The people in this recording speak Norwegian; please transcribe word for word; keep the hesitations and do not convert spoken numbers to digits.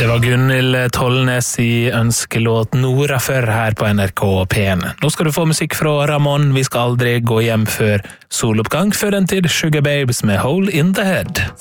Det var Gunhild Tollnes i ønskelåt Nora før her på N R K P en. Nå skal du få musikk fra Ramon. Vi skal aldri gå hjem før soloppgang, før en tid Sugar Babes med Hole in the Head.